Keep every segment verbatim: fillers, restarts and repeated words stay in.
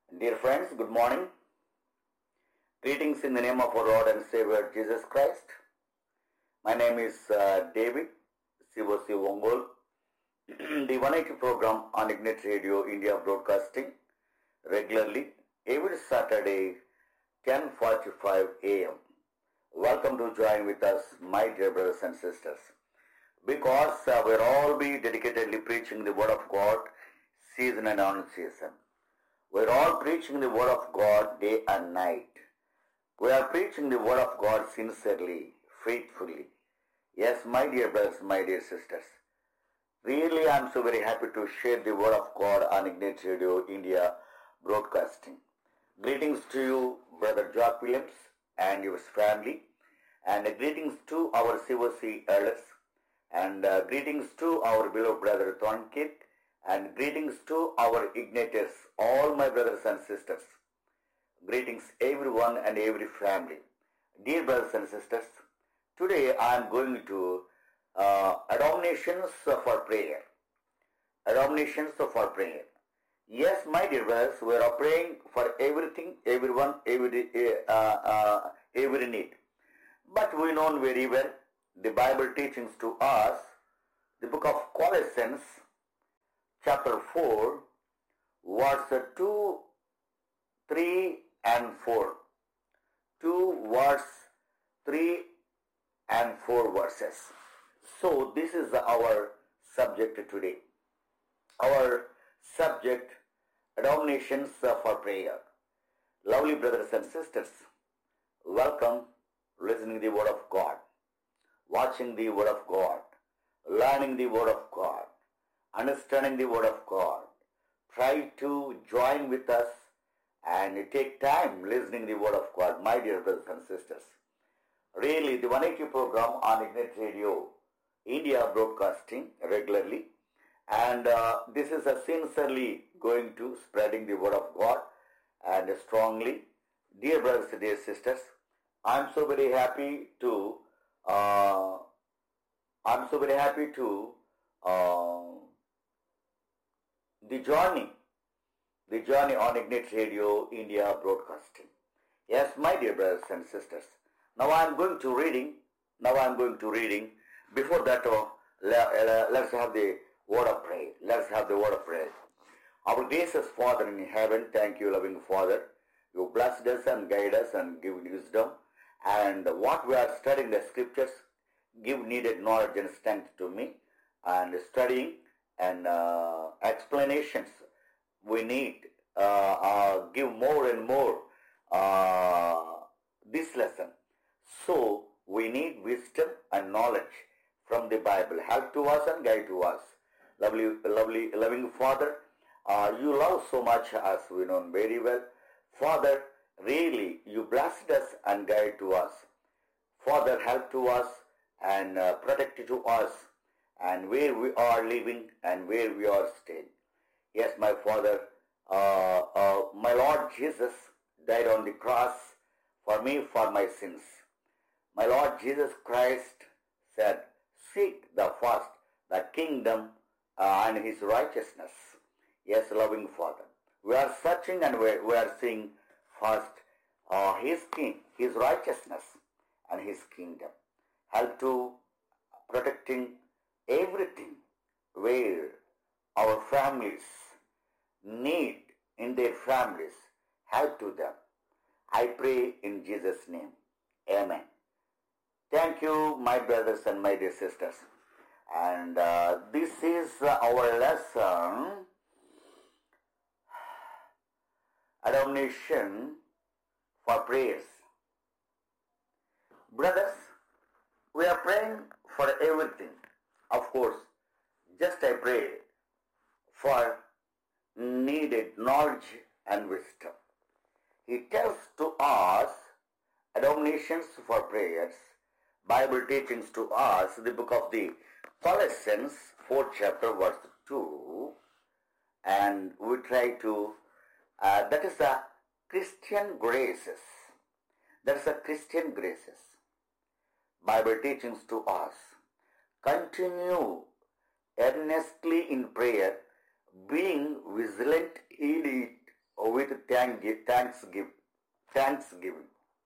Dear friends, good morning. Greetings in the name of our Lord and Savior Jesus Christ. My name is uh, David C O C Wongol. The one eighty program on Ignite Radio India broadcasting regularly every Saturday ten forty-five a m Welcome to join with us, my dear brothers and sisters. Because uh, we'll all be dedicatedly preaching the Word of God, season and on season. We're all preaching the Word of God day and night. We are preaching the Word of God sincerely, faithfully. Yes, my dear brothers, my dear sisters. Really, I'm so very happy to share the Word of God on Ignite Radio India broadcasting. Greetings to you, Brother Jock Williams and your family. And uh, greetings to our C O C elders. And uh, greetings to our beloved brother Thornkirk. And greetings to our igniters, all my brothers and sisters. Greetings everyone and every family. Dear brothers and sisters, today I am going to uh, admonitions for prayer. Admonitions for prayer. Yes, my dear brothers, we are praying for everything, everyone, every, uh, uh, every need. But we know very well the Bible teachings to us, the book of Colossians, chapter four, verse two, three and four. two verse three and four verses. So this is our subject today. Our subject, admonitions for prayer. Lovely brothers and sisters, welcome listening the Word of God, watching the Word of God, learning the Word of God, understanding the Word of God. Try to join with us and take time listening the Word of God, my dear brothers and sisters. Really, the one eighty program on Ignite Radio India broadcasting regularly, and uh, this is a sincerely going to spreading the Word of God and strongly. Dear brothers and dear sisters, I'm so very happy to uh, I'm so very happy to uh, the journey, the journey on Ignite Radio India broadcasting. Yes, my dear brothers and sisters. Now I am going to reading. Now I am going to reading. Before that, uh, let's have the word of prayer. Let's have the word of prayer. Our gracious Father in heaven, thank you, loving Father. You blessed us and guide us and give wisdom. And what we are studying the scriptures, give needed knowledge and strength to me. And studying and uh, explanations we need uh, uh, give more and more uh, this lesson. So we need wisdom and knowledge from the Bible. Help to us and guide to us. Lovely, lovely, loving Father, uh, you love so much us, we know very well. Father, really, you blessed us and guide to us. Father, help to us and uh, protect to us, and where we are living and where we are staying. Yes, my Father, uh, uh, my Lord Jesus died on the cross for me, for my sins. My Lord Jesus Christ said, seek the first, the kingdom uh, and his righteousness. Yes, loving Father, we are searching and we, we are seeing first uh, his king, his righteousness and his kingdom. Help to protecting everything where our families need in their families. Help to them. I pray in Jesus' name. Amen. Thank you, my brothers and my dear sisters. And uh, this is uh, our lesson, admonition for prayers. Brothers, we are praying for everything. Of course, just I pray for needed knowledge and wisdom. He tells to us admonitions for prayers, Bible teachings to us, the book of the Colossians, fourth chapter, verse two, and we try to, uh, that is a Christian graces. That is a Christian graces. Bible teachings to us. Continue earnestly in prayer, being vigilant in it with thank, thanksgiving. Thanksgiving.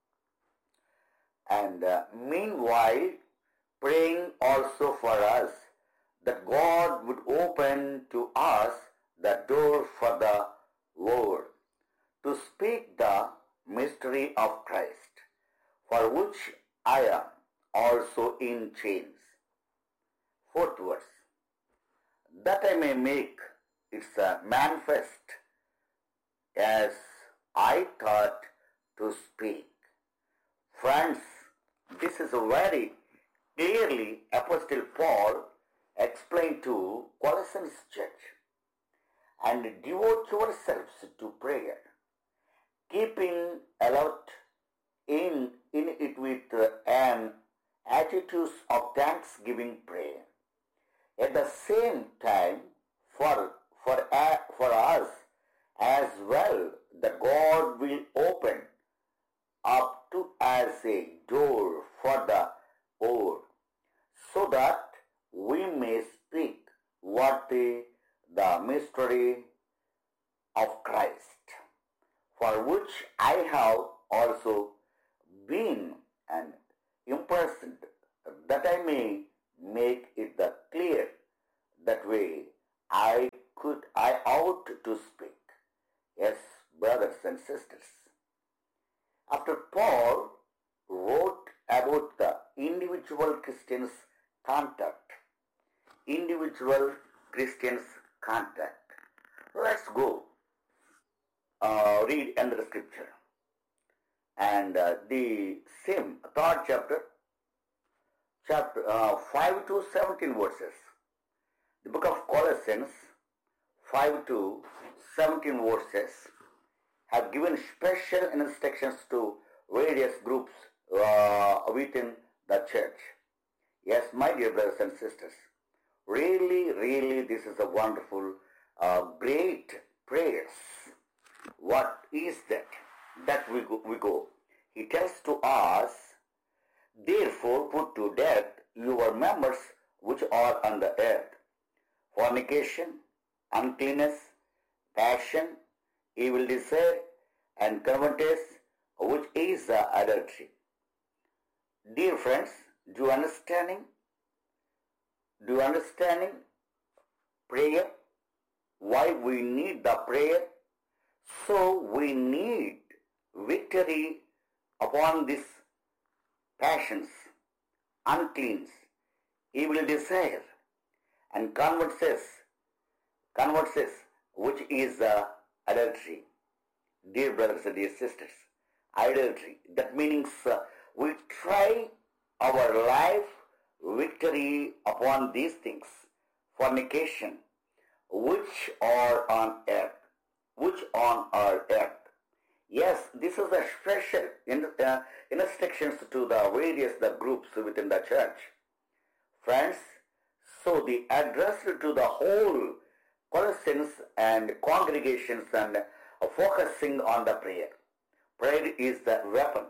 And uh, meanwhile, praying also for us that God would open to us the door for the Lord to speak the mystery of Christ, for which I am also in chains. Fourth verse. That I may make its uh, manifest as I thought to speak. Friends, this is a very clearly Apostle Paul explained to Colossians church. And devote yourselves to prayer, keeping alert in, in it with uh, an attitude of thanksgiving prayer. At the same time, for, for, uh, for us as well, that God will open up to us a door for the Lord, so that we may speak what the, the mystery of Christ, for which I have also been an imprisoned, that I may make it the clear that way I could I ought to speak. Yes, brothers and sisters. After Paul wrote about the individual Christians' contact, individual Christians' contact. Let's go uh, read another scripture. And uh, the same third chapter, chapter uh, five to seventeen verses. The book of Colossians, five to seventeen verses, have given special instructions to various groups uh, within the church. Yes, my dear brothers and sisters, really, really, this is a wonderful, uh, great prayers. What is that? That we go, we go. He tells to us, therefore put to death your members which are on the earth: fornication, uncleanness, passion, evil desire, and covetousness, which is uh, adultery. Dear friends, do you understanding? Do you understanding prayer? Why we need the prayer? So we need victory upon these passions, uncleanness, evil desire, and covetousness, covetousness, which is uh, adultery. Dear brothers and dear sisters, idolatry, that means uh, we try our life victory upon these things: fornication, which are on earth, which on our earth. Yes, this is a special in, uh, instructions to the various the groups within the church. Friends, so the address to the whole Colossians and congregations and uh, focusing on the prayer. Prayer is the weapon.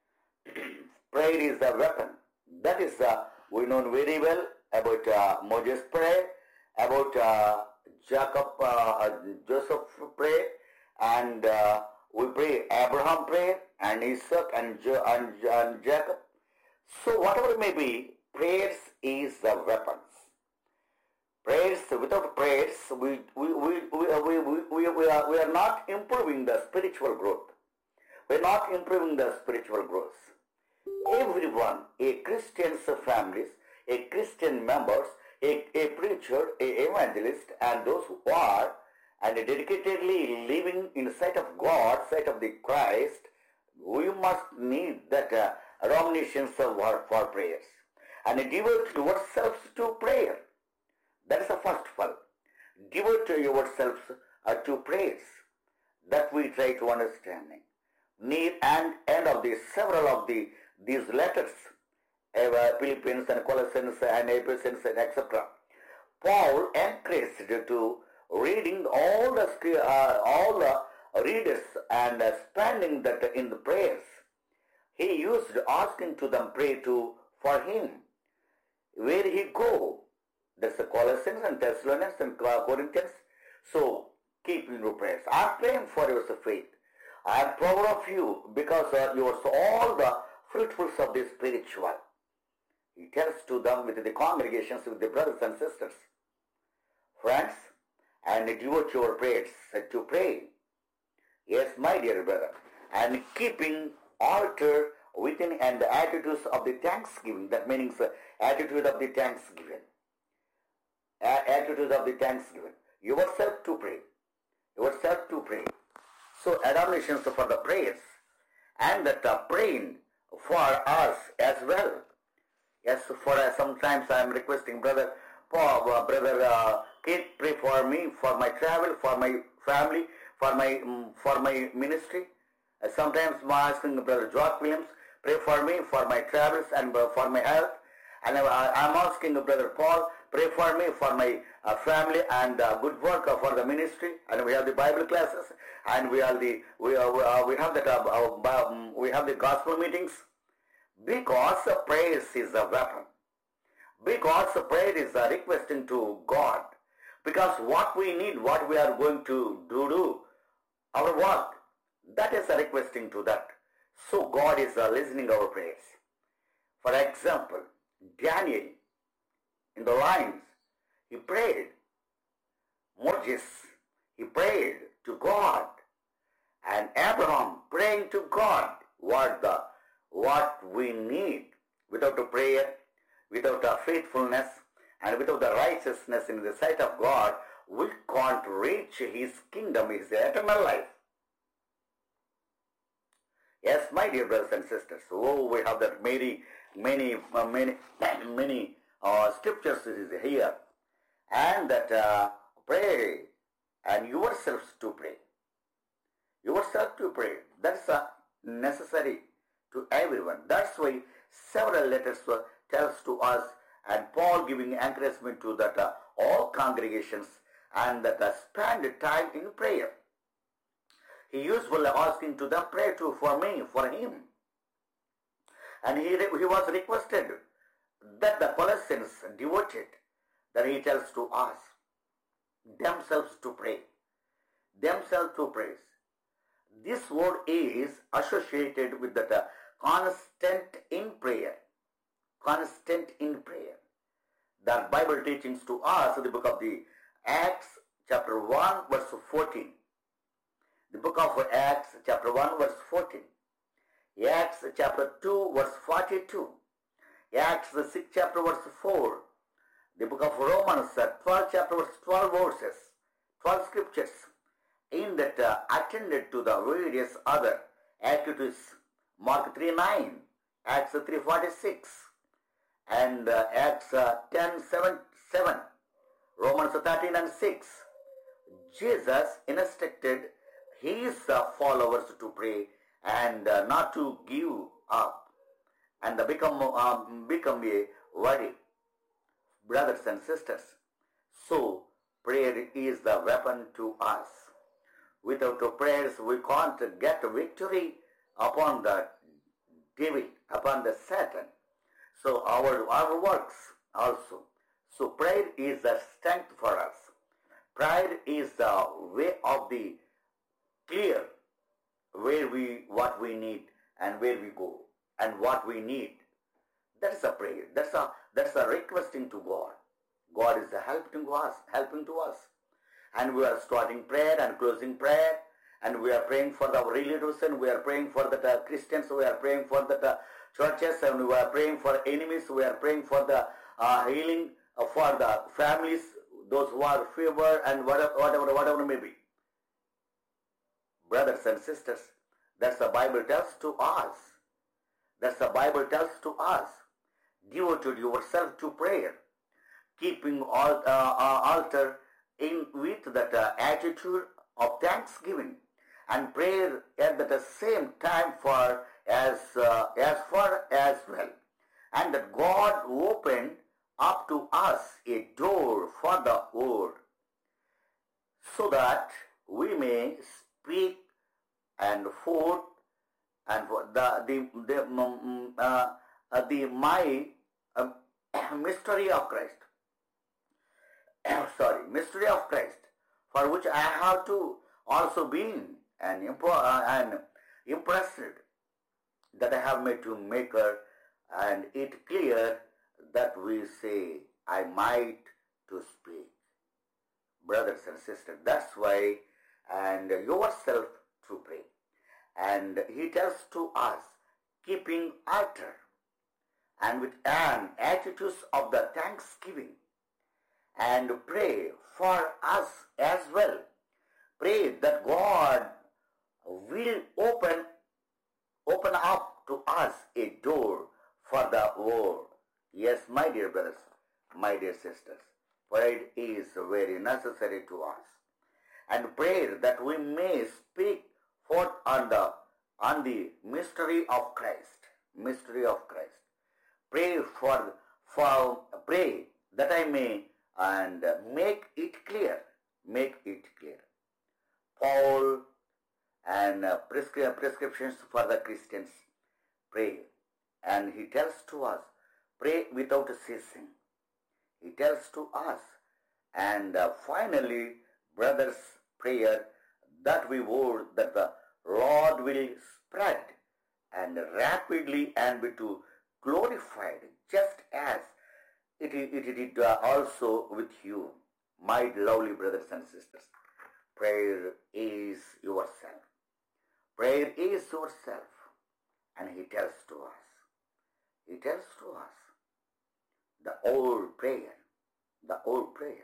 Prayer is the weapon. That is, uh, we know very well about uh, Moses' prayer, about uh, Jacob, uh, Joseph prayer, and uh, we pray Abraham prayer, and Isaac and, jo- and, and Jacob. So whatever it may be, prayers is the weapons. Prayers, without prayers, we, we, we, we, we, we, we, we, are, we are not improving the spiritual growth. We are not improving the spiritual growth. Everyone, a Christian's families, a Christian members, a, a preacher, a evangelist, and those who are and dedicatedly living in sight of God, sight of the Christ, we must need that uh, nominations for, for prayers. And devote yourselves to prayer. That is the first of all. Devote yourselves uh, to prayers. That we try to understanding. Near and end of the several of the these letters, uh, Philippians and Colossians and Ephesians and et cetera. Paul encouraged to reading all the uh, all the readers and uh, spending that in the prayers. He used asking to them pray to for him. Where he go? That's the Colossians and Thessalonians and Corinthians. So keep in your prayers. I am praying for your faith. I am proud of you because uh, you are all the fruitfuls of the spiritual. He tells to them with the congregations, with the brothers and sisters, friends, and devote your prayers to pray. Yes, my dear brother, and keeping altar within and the attitudes of the thanksgiving. That means uh, attitude of the thanksgiving. A- attitude of the thanksgiving. Yourself to pray. Yourself to pray. So admonitions for the prayers and that uh, praying for us as well. Yes, for uh, sometimes I am requesting brother Paul, uh, brother uh, Kate, pray for me, for my travel, for my family, for my um, for my ministry. Uh, sometimes I'm asking brother George Williams, pray for me, for my travels and uh, for my health. And I, I'm asking brother Paul, pray for me, for my uh, family and uh, good work uh, for the ministry. And we have the Bible classes, and we have the we uh, we, uh, we have the uh, uh, um, we have the gospel meetings. Because uh, prayer is a weapon. Because uh, prayer is a requesting to God. Because what we need, what we are going to do, do our work, that is a requesting to that. So God is uh, listening our prayers. For example, Daniel in the lions, he prayed. Moses, he prayed to God. And Abraham praying to God what the what we need. Without a prayer, without a faithfulness, and without the righteousness in the sight of God, we can't reach His kingdom, His eternal life. Yes, my dear brothers and sisters. Oh, we have that many, many, uh, many, many uh, scriptures is here, and that uh, pray and yourselves to pray. Yourself to pray. That's uh, necessary to everyone. That's why several letters uh, tells to us, and Paul giving encouragement to that uh, all congregations, and that uh, spend time in prayer. He usually asking to them, pray to for me, for him. And he, he was requested that the Colossians devoted, that he tells to us, themselves to pray. Themselves to praise. This word is associated with that uh, constant in prayer. Constant in prayer. The Bible teachings to us, the book of the Acts, chapter one, verse fourteen. The book of Acts, chapter one, verse fourteen. Acts, chapter two, verse forty-two. Acts, the sixth chapter, verse four. The book of Romans, twelve chapter, verse twelve verses. twelve scriptures. In that uh, attended to the various other activities. Mark three nine, Acts three forty-six, and uh, Acts uh, ten seven, Romans thirteen and six. Jesus instructed his uh, followers to pray and uh, not to give up and uh, become um, become a worry, brothers and sisters. So prayer is the weapon to us. Without prayers, we can't get victory upon the devil, upon the Satan. So our, our works also. So prayer is the strength for us. Prayer is the way of the clear where we, what we need and where we go and what we need. That is a prayer. That's a, that's a requesting to God. God is helping to us, helping to us. And we are starting prayer and closing prayer, and we are praying for the relatives, and we are praying for the uh, Christians, we are praying for the uh, churches, and we are praying for enemies, we are praying for the uh, healing, uh, for the families, those who are fever, and whatever, whatever, whatever may be. Brothers and sisters, that's the Bible tells to us. That's the Bible tells to us. Devote yourself to prayer, keeping all, uh, uh, altar in with that uh, attitude of thanksgiving, and prayer at the same time for as uh, as far as well, and that God opened up to us a door for the word, so that we may speak and forth and for the the the um, uh, uh, the my uh, mystery of Christ. Sorry, mystery of Christ, for which I have to also been and, impo- uh, and impressed that I have made to make her and it clear that we say, I might to speak. Brothers and sisters, that's why, and yourself to pray. And he tells to us, keeping altar, and with an attitude of the thanksgiving, and pray for us as well. Pray that God will open, open up to us a door for the world. Yes, my dear brothers, my dear sisters, prayer is very necessary to us. And pray that we may speak forth on the, on the mystery of Christ. Mystery of Christ. Pray for, for, pray that I may and make it clear. Make it clear. Paul and uh, prescri- prescriptions for the Christians. Pray. And he tells to us, pray without ceasing. He tells to us. And uh, finally, brothers, prayer that we would, that the Lord will spread and rapidly and be to glorified, just as it did uh, also with you, my lovely brothers and sisters. Prayer is yourself. Prayer is yourself. And he tells to us, he tells to us, the old prayer, the old prayer.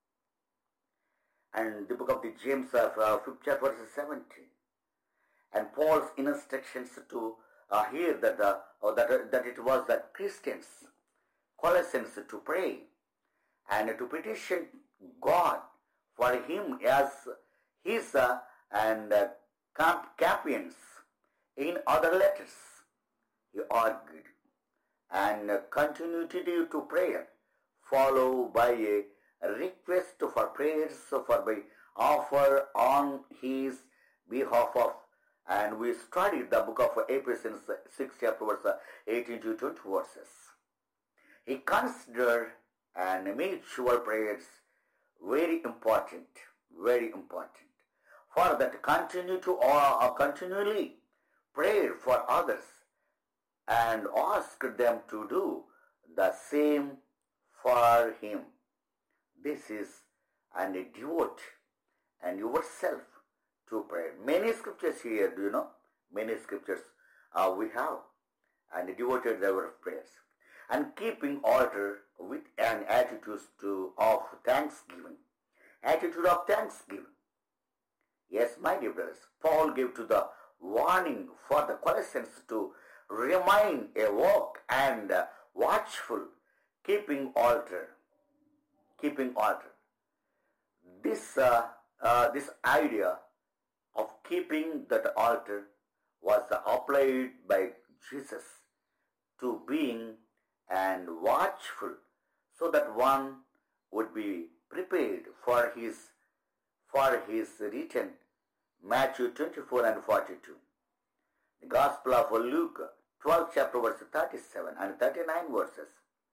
And the book of the James of uh, fifth chapter verse seventeen. And Paul's instructions to uh, hear that, the, or that, uh, that it was the Christians, Colossians, to pray and to petition God for him as his uh, and uh, champions. In other letters, he argued and uh, continued to prayer, followed by a request for prayers for by offer on his behalf of. And we studied the book of Ephesians six chapter verse eighteen to twenty verses. He considered and mutual prayers very important, very important. For that continue to or continually pray for others and ask them to do the same for him. This is and devote and yourself to prayer. Many scriptures here, do you know? Many scriptures uh, we have and devoted our prayers. And keeping altar with an attitude to, of thanksgiving. Attitude of thanksgiving. Yes, my dear brothers, Paul gave to the warning for the Colossians to remain awake and uh, watchful, keeping altar. Keeping altar. This, uh, uh, this idea of keeping that altar was uh, applied by Jesus to being and watchful, so that one would be prepared for his for his return. Matthew twenty-four and forty-two. The Gospel of Luke, twelfth chapter verse thirty-seven and thirty-nine verses.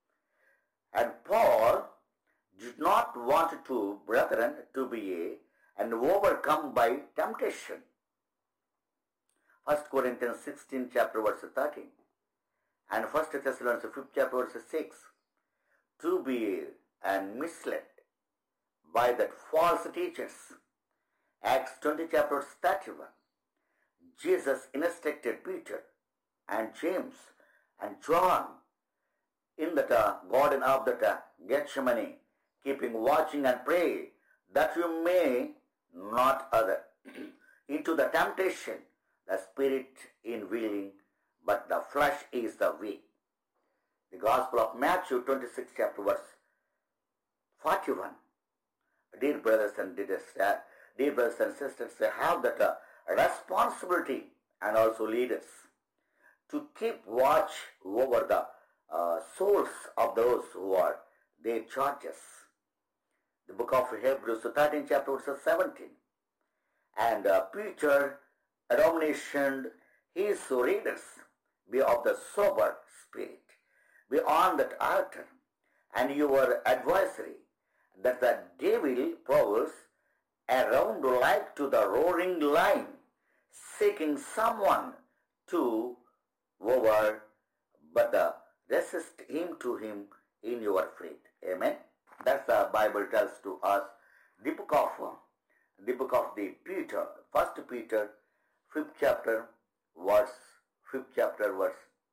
And Paul did not want to, brethren, to be a, and overcome by temptation. First Corinthians sixteen chapter verse thirteen. And First Thessalonians fifth chapter verse six, to be and misled by that false teachers. Acts twenty chapter verse thirty-one. Jesus instructed Peter and James and John in the uh, garden of the uh, Gethsemane, keeping watching and pray that you may not other into the temptation, the spirit in willing, but the flesh is the weak. The Gospel of Matthew twenty-six chapter verse forty-one. Dear brothers and dear, dear brothers and sisters, they have that uh, responsibility and also leaders to keep watch over the uh, souls of those who are their charges. The book of Hebrews thirteen chapter verse seventeen. And uh, Peter admonitioned his readers, be of the sober spirit, be on that altar, and your adversary, that the devil prowls around like to the roaring lion, seeking someone to over, but the resist him to him in your faith. Amen. That's the Bible tells to us. The book of uh, the book of the Peter, First Peter, fifth chapter, verse fifth chapter, verse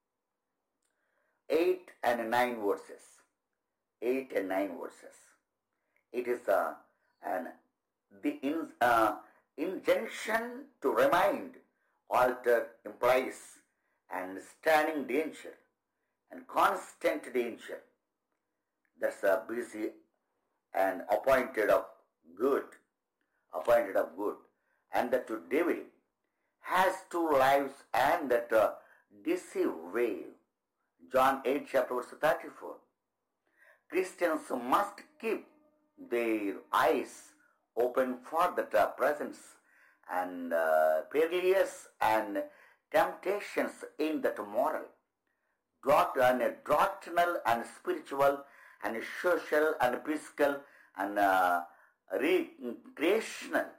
eight and nine verses. Eight and nine verses. It is uh, an the in, uh, injunction to remind, alter implies, and standing danger and constant danger. That's a busy and appointed of good, appointed of good, and that to devil has two lives and that uh, deceive way. John eight chapter verse thirty-four. Christians must keep their eyes open for the uh, presence and uh, perilous and temptations in that moral, and doctrinal and spiritual and social and physical and uh, recreational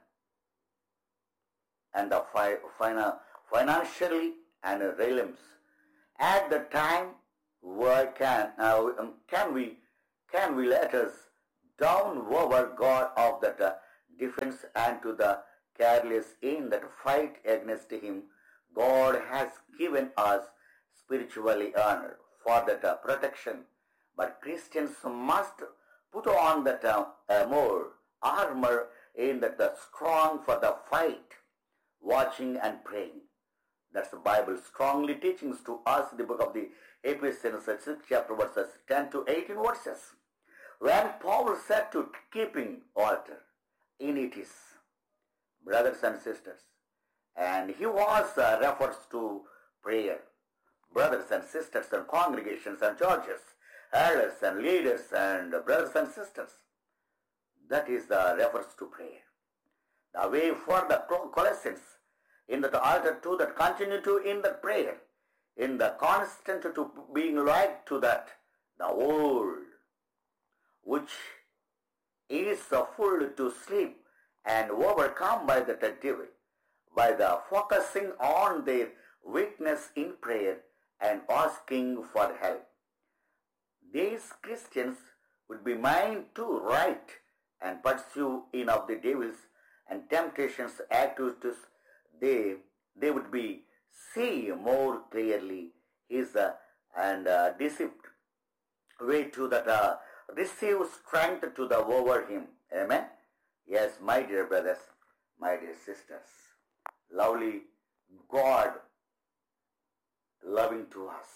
and the fi- fina- financially and realms. At the time, where can uh, can we can we let us down over God of that uh, defense and to the careless in that fight against him? God has given us spiritually honor for that uh, protection, but Christians must put on that uh, uh, more armor in that uh, strong for the fight, watching and praying. That's the Bible strongly teachings to us, the book of the Ephesians, sixth chapter, verses ten to eighteen verses. When Paul said to keeping altar, in it is, brothers and sisters, and he was uh, refers to prayer, brothers and sisters and congregations and churches, elders and leaders and brothers and sisters. That is the refers to prayer. The way for the Colossians in that altar to that continue to in the prayer, in the constant to being like to that the old, which is uh, full to sleep and overcome by the devil, by the focusing on their weakness in prayer and asking for help. These Christians would be mind to write and pursue in of the devils and temptations activities. They they would be see more clearly his uh, and uh, deceived way to that uh, receive strength to the over him. Amen. Yes, my dear brothers, my dear sisters, lovely God loving to us,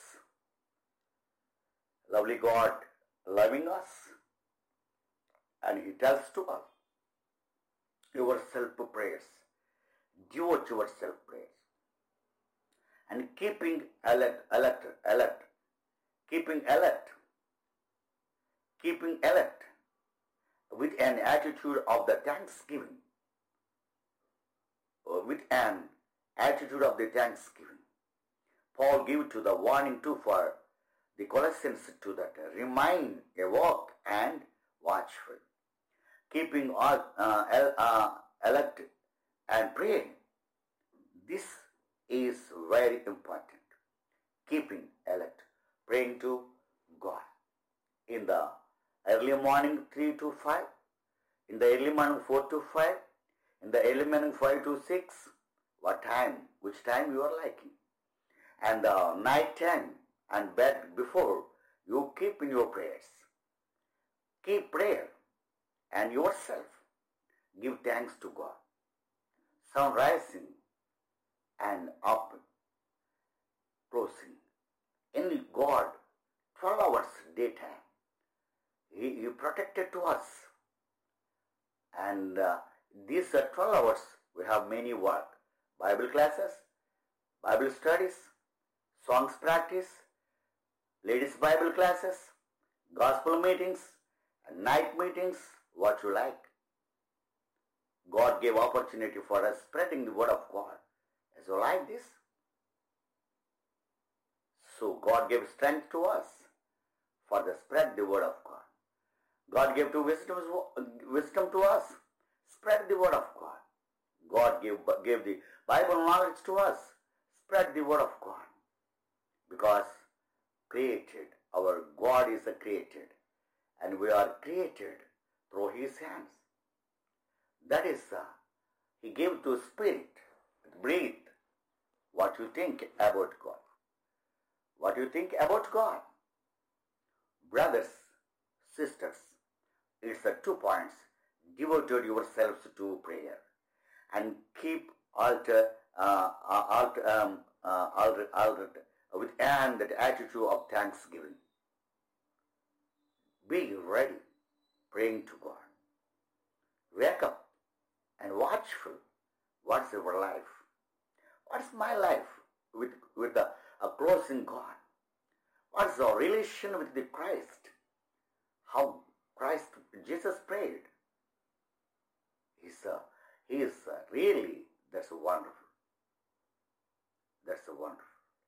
lovely God loving us, and he tells to us your self prayers, devote yourself prayers, and keeping alert, alert, alert, keeping alert, keeping alert with an attitude of the thanksgiving, or with an attitude of the thanksgiving. Paul gives to the warning too for the Colossians to that remain awake and watchful, keeping all uh, uh, alert and praying. This is very important. Keeping alert, praying to God in the early morning three to five, in the early morning four to five, in the early morning five to six, what time, which time you are liking. And the night time and bed before, you keep in your prayers. Keep prayer and yourself. Give thanks to God. Sun rising and up closing. In God, twelve hours daytime. He, he protected to us. And uh, these uh, twelve hours, we have many work. Bible classes, Bible studies, songs practice, ladies Bible classes, gospel meetings, and night meetings, what you like. God gave opportunity for us spreading the word of God. As you like this? So God gave strength to us for the spread the word of God. God gave to wisdom, wisdom to us, Spread the word of God. God gave, gave the Bible knowledge to us. Spread the word of God. Because created, our God is a created, and we are created through His hands. That is, uh, He gave to Spirit, breathe. What you think about God. What you think about God. Brothers, sisters, it's the two points. Devoted yourselves to prayer and keep altar, uh, uh, altar, um, uh, altar, altar with and that attitude of thanksgiving. Be ready, praying to God. Wake up and watchful. What's your life? What's my life with with the a closing God? What's the relation with the Christ? How Christ, Jesus prayed. He's a, he is a, really, that's a wonderful. That's a wonderful.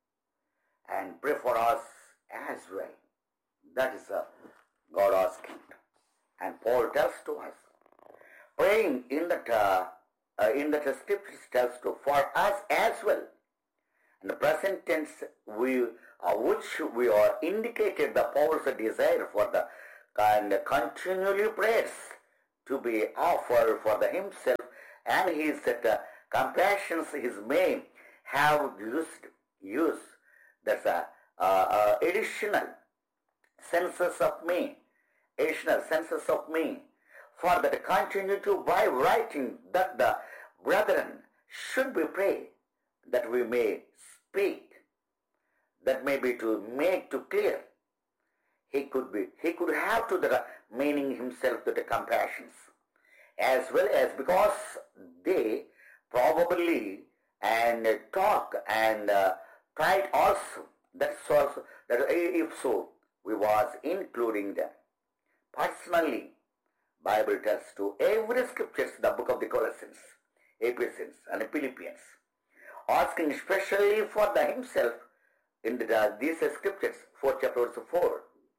And pray for us as well. That is a God asking. And Paul tells to us, praying in that uh, uh, in that uh, scriptures tells to for us as well. In the present tense, we uh, which we are indicated the Paul's desire for the and continually prayers to be offered for the himself and his that uh, compassions his may have used use. That's a uh, uh, additional senses of me, additional senses of me, for that continue to by writing that the brethren should be pray that we may speak, that may be to make to clear. He could be, he could have to the meaning himself to the compassions, as well as because they probably and talk and uh, tried also. That's also that if so, we was including them. Personally, Bible tells to every scriptures, the book of the Colossians, Ephesians, and Philippians, asking especially for the himself in the, uh, these scriptures, four chapter four.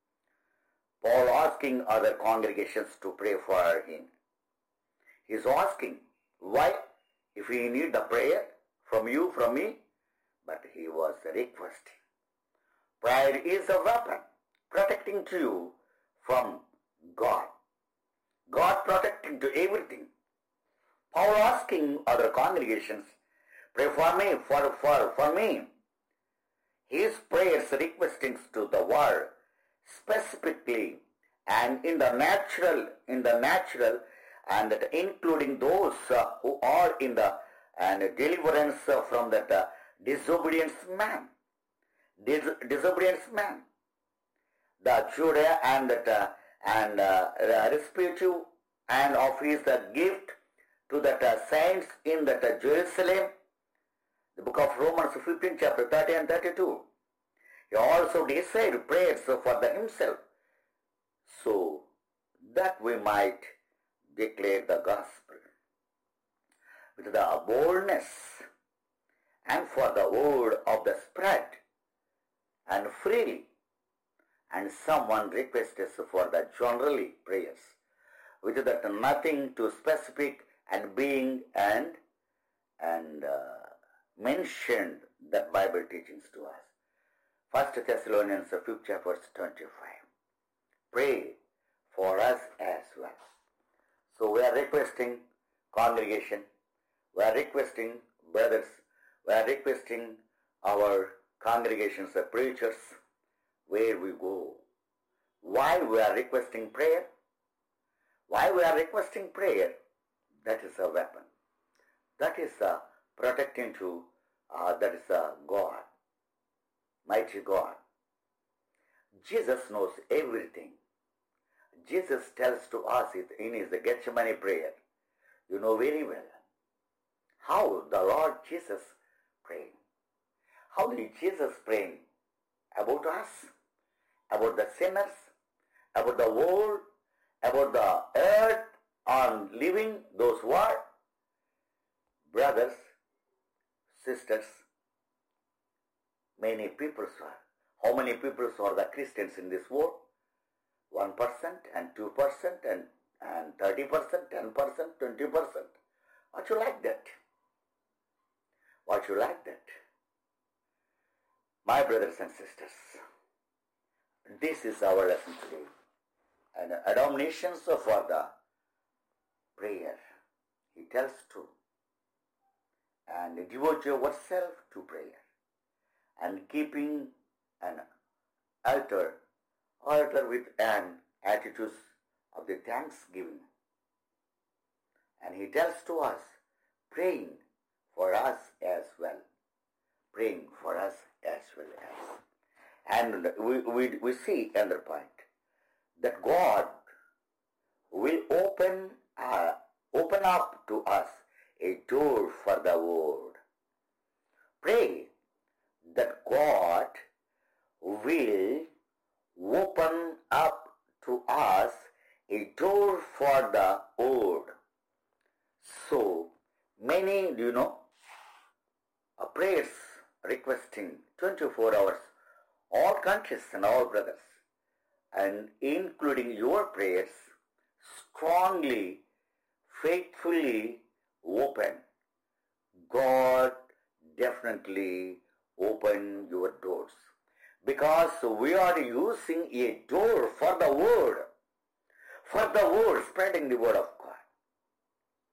Paul asking other congregations to pray for him. He's asking, why? If he need the prayer from you, from me, but he was requesting. Prayer is a weapon protecting to you from God. God protecting to everything. Paul asking other congregations, pray for me, for, for, for me. His prayers requesting to the world specifically and in the natural, in the natural and that including those uh, who are in the and deliverance uh, from that uh, disobedience man. Dis- disobedience man. The Judah and that uh, and uh, respective and of his uh, gift to that uh, saints in that uh, Jerusalem. The book of Romans fifteen chapter thirty and thirty-two. He also desired prayers for the himself, so that we might declare the gospel with the boldness and for the word of the spread and freely. And someone requested for the generally prayers with that nothing to specific and being and and uh, mentioned that Bible teachings to us. First Thessalonians fifth chapter verse twenty-five. Pray for us as well. So we are requesting congregation, we are requesting brothers, we are requesting our congregations of preachers, where we go. Why we are requesting prayer? Why we are requesting prayer? That is a weapon. That is a protecting to, uh, that is a God. Mighty God. Jesus knows everything. Jesus tells to us in his Gethsemane prayer, you know very well, how the Lord Jesus prayed. How did Jesus pray about us, about the sinners, about the world, about the earth on living, those who are brothers, sisters, many people are. How many people are the Christians in this world? One percent and two percent and, and thirty percent, ten percent, twenty percent. What you like that? What you like that? My brothers and sisters, this is our lesson today. And admonitions for the prayer. He tells to. And devote yourself to prayer. And keeping an altar, altar with an attitude of the thanksgiving. And he tells to us, praying for us as well. Praying for us as well as. And we, we, we see another point, that God will open, uh, open up to us a door for the word. Pray that God will open up to us a door for the word. So, many, do you know, uh, prayers requesting twenty-four hours, all countries and all brothers, and including your prayers, strongly, faithfully open. God definitely open your doors. Because we are using a door for the word. For the word, spreading the word of